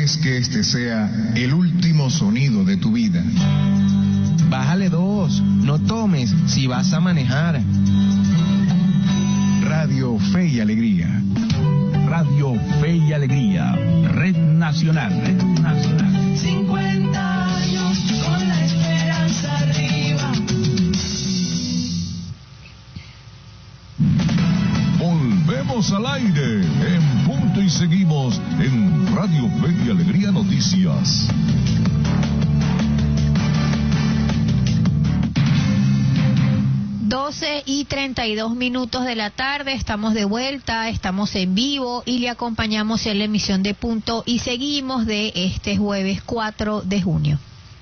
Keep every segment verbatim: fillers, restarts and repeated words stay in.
quieres que este sea el último sonido de tu vida. Bájale dos, no tomes si vas a manejar. Radio Fe y Alegría. Radio Fe y Alegría, Red Nacional. Red Nacional. cincuenta años con la esperanza arriba. Volvemos al aire en punto y seguimos en Radio Fe y Alegría Noticias. doce y treinta y dos minutos de la tarde, estamos de vuelta, estamos en vivo y le acompañamos en la emisión de Punto y Seguimos de este jueves cuatro de junio.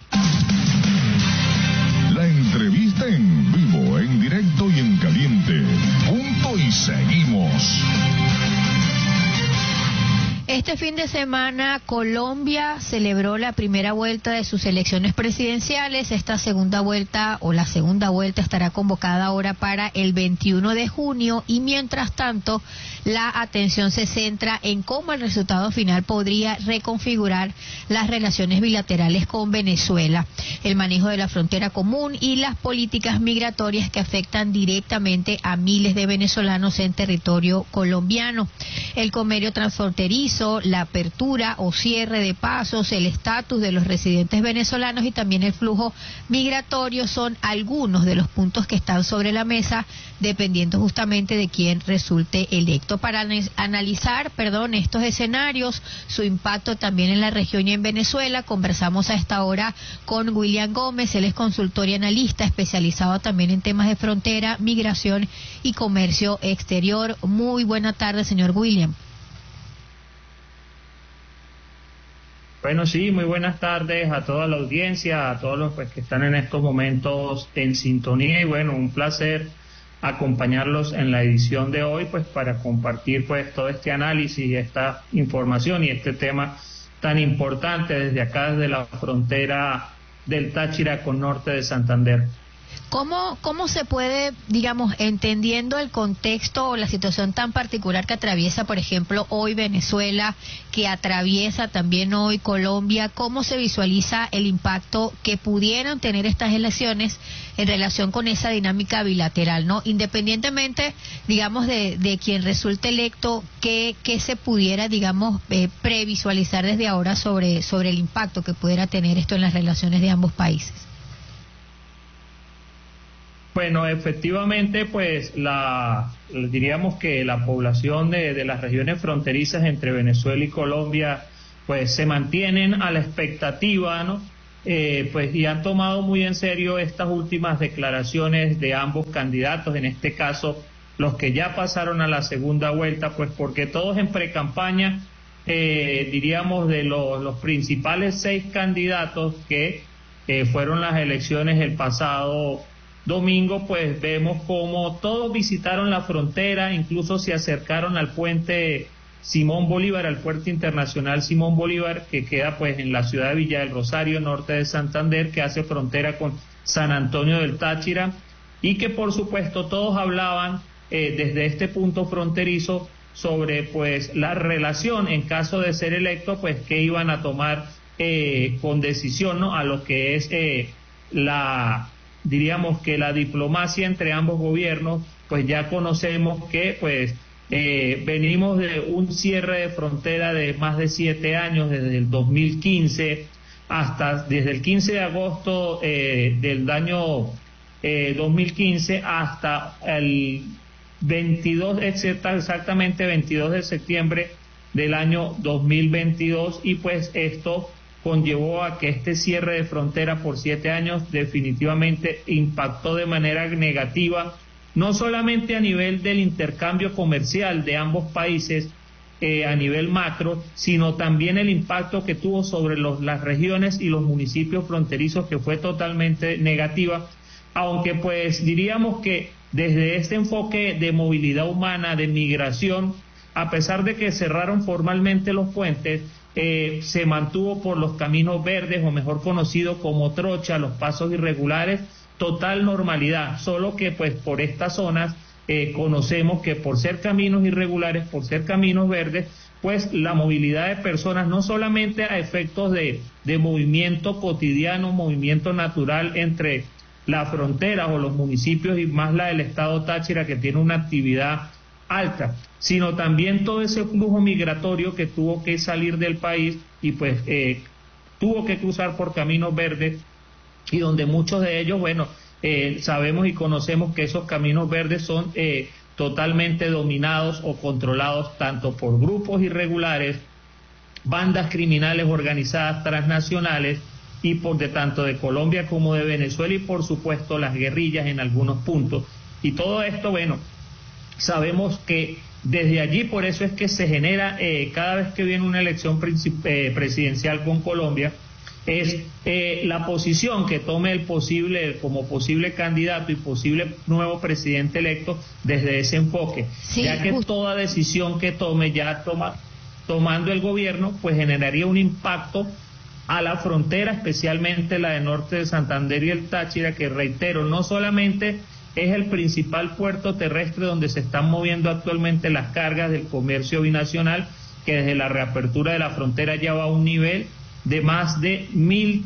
La entrevista en vivo, en directo y en caliente. Punto y Seguimos. Este fin de semana Colombia celebró la primera vuelta de sus elecciones presidenciales. Esta segunda vuelta o la segunda vuelta estará convocada ahora para el veintiuno de junio y mientras tanto la atención se centra en cómo el resultado final podría reconfigurar las relaciones bilaterales con Venezuela, el manejo de la frontera común y las políticas migratorias que afectan directamente a miles de venezolanos en territorio colombiano. El comercio transfronterizo, la apertura o cierre de pasos, el estatus de los residentes venezolanos y también el flujo migratorio son algunos de los puntos que están sobre la mesa dependiendo justamente de quién resulte electo. Para analizar, perdón, estos escenarios, su impacto también en la región y en Venezuela, conversamos a esta hora con William Gómez. Él es consultor y analista especializado también en temas de frontera, migración y comercio exterior. Muy buena tarde, señor William. Bueno, sí, muy buenas tardes a toda la audiencia, a todos los pues, que están en estos momentos en sintonía y bueno, un placer acompañarlos en la edición de hoy pues para compartir pues todo este análisis, esta información y este tema tan importante desde acá, desde la frontera del Táchira con norte de Santander. ¿Cómo, ¿Cómo se puede, digamos, entendiendo el contexto o la situación tan particular que atraviesa, por ejemplo, hoy Venezuela, que atraviesa también hoy Colombia, cómo se visualiza el impacto que pudieran tener estas elecciones en relación con esa dinámica bilateral, ¿no? Independientemente, digamos, de, de quien resulte electo, ¿qué, qué se pudiera, digamos, eh, previsualizar desde ahora sobre, sobre el impacto que pudiera tener esto en las relaciones de ambos países? Bueno, efectivamente, pues la diríamos que la población de, de las regiones fronterizas entre Venezuela y Colombia, pues se mantienen a la expectativa, ¿no? Eh, pues y han tomado muy en serio estas últimas declaraciones de ambos candidatos, en este caso los que ya pasaron a la segunda vuelta, pues porque todos en precampaña, eh, diríamos de los, los principales seis candidatos que eh, fueron las elecciones el pasado domingo, pues vemos como todos visitaron la frontera, incluso se acercaron al puente Simón Bolívar, al puerto internacional Simón Bolívar, que queda pues en la ciudad de Villa del Rosario, norte de Santander, que hace frontera con San Antonio del Táchira, y que por supuesto todos hablaban eh, desde este punto fronterizo sobre pues la relación en caso de ser electo, pues que iban a tomar eh, con decisión, ¿no?, a lo que es eh, la diríamos que la diplomacia entre ambos gobiernos. Pues ya conocemos que pues eh, venimos de un cierre de frontera de más de siete años, desde el dos mil quince hasta, desde el quince de agosto eh, del año eh, dos mil quince hasta el veintidós, exactamente veintidós de septiembre del año dos mil veintidós, y pues esto conllevó a que este cierre de frontera por siete años definitivamente impactó de manera negativa, no solamente a nivel del intercambio comercial de ambos países, eh, a nivel macro, sino también el impacto que tuvo sobre los, las regiones y los municipios fronterizos, que fue totalmente negativa, aunque pues diríamos que desde este enfoque de movilidad humana, de migración, a pesar de que cerraron formalmente los puentes, Eh, se mantuvo por los caminos verdes, o mejor conocido como trocha, los pasos irregulares, total normalidad, solo que pues por estas zonas eh, conocemos que por ser caminos irregulares, por ser caminos verdes, pues la movilidad de personas, no solamente a efectos de, de movimiento cotidiano, movimiento natural entre las fronteras o los municipios y más la del estado Táchira, que tiene una actividad alta, sino también todo ese flujo migratorio que tuvo que salir del país y pues eh, tuvo que cruzar por caminos verdes, y donde muchos de ellos, bueno, eh, sabemos y conocemos que esos caminos verdes son eh, totalmente dominados o controlados tanto por grupos irregulares, bandas criminales organizadas transnacionales, y por de tanto de Colombia como de Venezuela, y por supuesto las guerrillas en algunos puntos. Y todo esto, bueno, sabemos que desde allí, por eso es que se genera eh, cada vez que viene una elección eh, presidencial con Colombia, es eh, la posición que tome el posible, como posible candidato y posible nuevo presidente electo desde ese enfoque, sí, ya que justo. Toda decisión que tome ya toma, tomando el gobierno, pues generaría un impacto a la frontera, especialmente la de norte de Santander y el Táchira, que reitero, no solamente es el principal puerto terrestre donde se están moviendo actualmente las cargas del comercio binacional, que desde la reapertura de la frontera ya va a un nivel de más de mil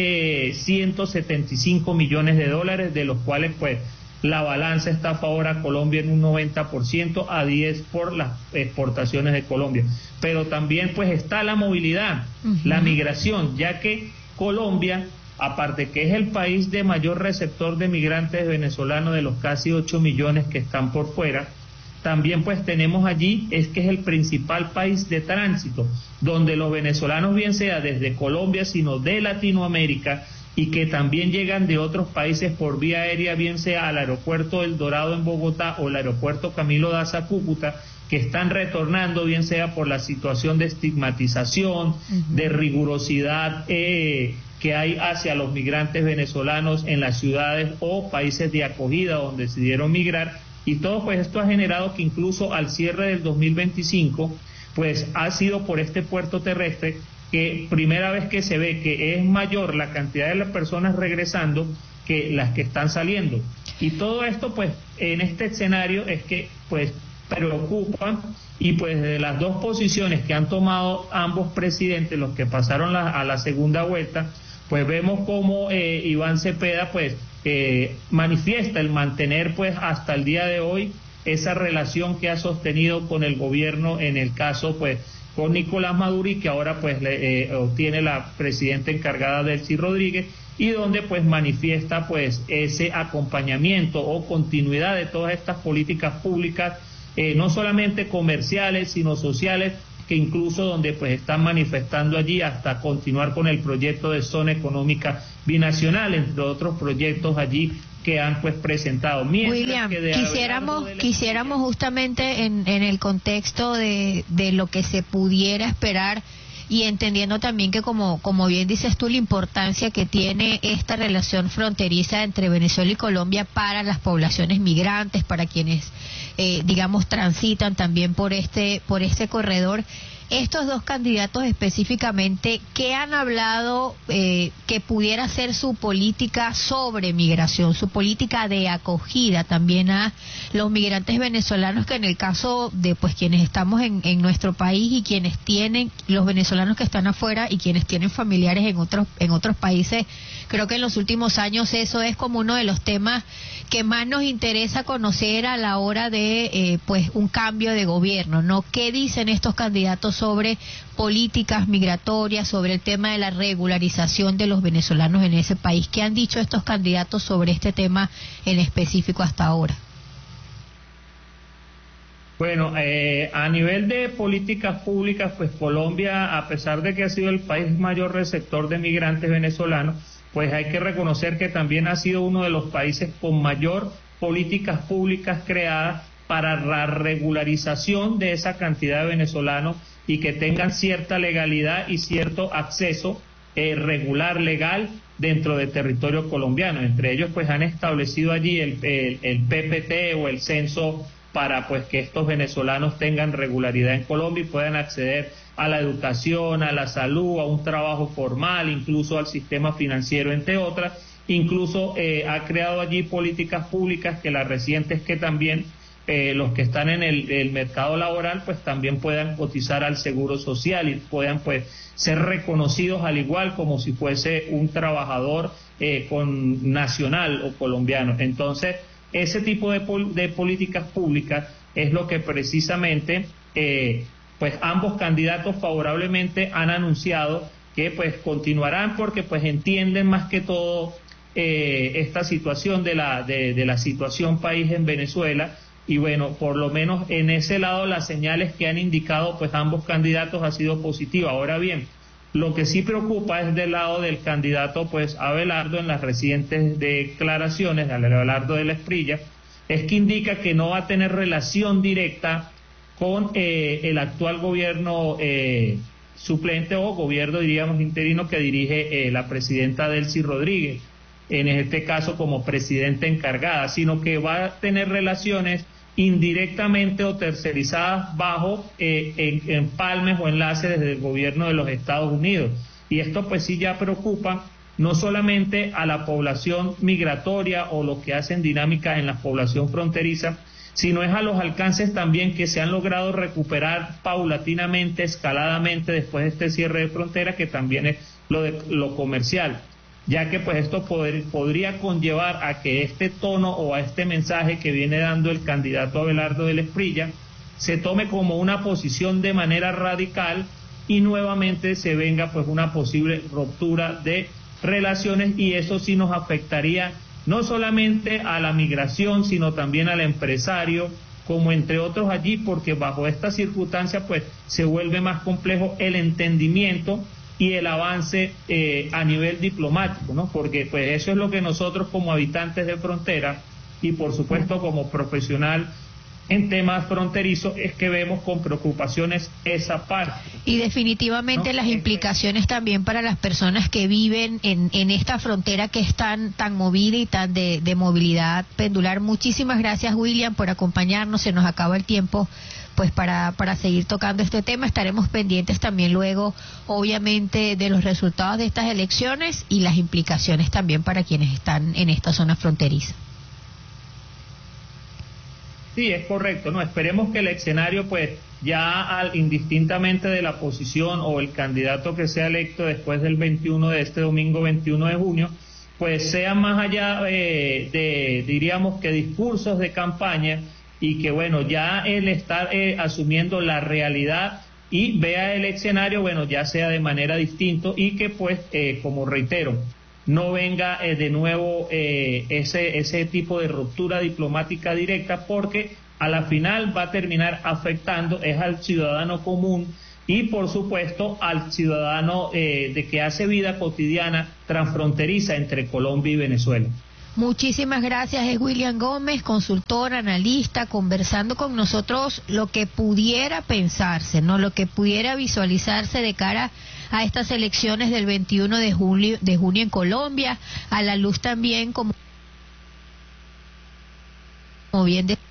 ciento setenta y cinco millones de dólares, de los cuales pues la balanza está a favor a Colombia en un noventa por ciento, a diez por las exportaciones de Colombia. Pero también pues está la movilidad, uh-huh. la migración, ya que Colombia, aparte que es el país de mayor receptor de migrantes venezolanos, de los casi ocho millones que están por fuera, también pues tenemos allí, es que es el principal país de tránsito, donde los venezolanos, bien sea desde Colombia, sino de Latinoamérica, y que también llegan de otros países por vía aérea, bien sea al aeropuerto El Dorado en Bogotá o el aeropuerto Camilo Daza Cúcuta, que están retornando, bien sea por la situación de estigmatización, uh-huh. de rigurosidad eh, que hay hacia los migrantes venezolanos en las ciudades o países de acogida donde decidieron migrar. Y todo pues esto ha generado que incluso al cierre del dos mil veinticinco, pues ha sido por este puerto terrestre que primera vez que se ve que es mayor la cantidad de las personas regresando que las que están saliendo. Y todo esto pues en este escenario es que pues preocupa, y pues de las dos posiciones que han tomado ambos presidentes, los que pasaron la, a la segunda vuelta, pues vemos como eh, Iván Cepeda pues eh, manifiesta el mantener pues hasta el día de hoy esa relación que ha sostenido con el gobierno, en el caso pues con Nicolás Maduro, y que ahora pues le, eh, obtiene la presidenta encargada Delcy Rodríguez, y donde pues manifiesta pues ese acompañamiento o continuidad de todas estas políticas públicas, eh, no solamente comerciales sino sociales, que incluso donde pues están manifestando allí hasta continuar con el proyecto de zona económica binacional, entre otros proyectos allí que han pues presentado. Mientras William, que quisiéramos quisiéramos justamente en, en el contexto de, de lo que se pudiera esperar, y entendiendo también que como, como bien dices tú, la importancia que tiene esta relación fronteriza entre Venezuela y Colombia para las poblaciones migrantes, para quienes eh, digamos transitan también por este, por este corredor. Estos dos candidatos específicamente, ¿qué han hablado eh, que pudiera ser su política sobre migración, su política de acogida también a los migrantes venezolanos, que en el caso de pues quienes estamos en, en nuestro país y quienes tienen, los venezolanos que están afuera y quienes tienen familiares en otros, en otros países, creo que en los últimos años eso es como uno de los temas que más nos interesa conocer a la hora de eh, pues un cambio de gobierno, ¿no? ¿Qué dicen estos candidatos sobre políticas migratorias, sobre el tema de la regularización de los venezolanos en ese país? ¿Qué han dicho estos candidatos sobre este tema en específico hasta ahora? Bueno, eh, a nivel de políticas públicas, pues Colombia, a pesar de que ha sido el país mayor receptor de migrantes venezolanos, pues hay que reconocer que también ha sido uno de los países con mayor políticas públicas creadas para la regularización de esa cantidad de venezolanos y que tengan cierta legalidad y cierto acceso eh, regular, legal, dentro del territorio colombiano. Entre ellos pues han establecido allí el, el, el P P T o el censo para pues que estos venezolanos tengan regularidad en Colombia y puedan acceder a la educación, a la salud, a un trabajo formal, incluso al sistema financiero, entre otras. Incluso eh, ha creado allí políticas públicas, que las recientes que también eh, los que están en el, el mercado laboral pues también puedan cotizar al seguro social y puedan pues ser reconocidos al igual como si fuese un trabajador eh, con nacional o colombiano. Entonces, ese tipo de, pol de políticas públicas es lo que precisamente eh, pues ambos candidatos favorablemente han anunciado que pues continuarán porque pues entienden más que todo eh, esta situación de la de, de la situación país en Venezuela, y bueno, por lo menos en ese lado las señales que han indicado pues ambos candidatos ha sido positiva. Ahora bien, lo que sí preocupa es del lado del candidato pues Abelardo, en las recientes declaraciones de Abelardo de la Espriella, es que indica que no va a tener relación directa con eh, el actual gobierno eh, suplente o gobierno, diríamos, interino que dirige eh, la presidenta Delcy Rodríguez, en este caso como presidenta encargada, sino que va a tener relaciones indirectamente o tercerizadas bajo eh, en, empalmes o enlaces desde el gobierno de los Estados Unidos. Y esto pues sí ya preocupa no solamente a la población migratoria o los que hacen dinámica en la población fronteriza, sino es a los alcances también que se han logrado recuperar paulatinamente, escaladamente después de este cierre de frontera, que también es lo de lo comercial, ya que pues esto poder, podría conllevar a que este tono o a este mensaje que viene dando el candidato Abelardo de la Espriella se tome como una posición de manera radical y nuevamente se venga pues una posible ruptura de relaciones, y eso sí nos afectaría no solamente a la migración, sino también al empresario, como entre otros allí, porque bajo esta circunstancia pues se vuelve más complejo el entendimiento y el avance eh, a nivel diplomático, ¿no? Porque pues eso es lo que nosotros como habitantes de frontera y por supuesto como profesional en temas fronterizos es que vemos con preocupaciones esa parte. Y definitivamente, ¿no?, las implicaciones también para las personas que viven en, en esta frontera que es tan, tan movida y tan de, de movilidad pendular. Muchísimas gracias, William, por acompañarnos. Se nos acaba el tiempo pues para, para seguir tocando este tema. Estaremos pendientes también luego, obviamente, de los resultados de estas elecciones y las implicaciones también para quienes están en esta zona fronteriza. Sí, es correcto, ¿no? Esperemos que el escenario, pues, ya al, indistintamente de la posición o el candidato que sea electo después del veintiuno de este domingo veintiuno de junio, pues sea más allá eh, de, diríamos que discursos de campaña, y que, bueno, ya él estar eh, asumiendo la realidad y vea el escenario, bueno, ya sea de manera distinta, y que, pues, eh, como reitero, no venga eh, de nuevo eh, ese ese tipo de ruptura diplomática directa, porque a la final va a terminar afectando es al ciudadano común y por supuesto al ciudadano eh, de que hace vida cotidiana transfronteriza entre Colombia y Venezuela. Muchísimas gracias. Es William Gómez, consultor, analista, conversando con nosotros lo que pudiera pensarse, no, lo que pudiera visualizarse de cara a estas elecciones del veintiuno de junio, de junio en Colombia, a la luz también, como, como bien de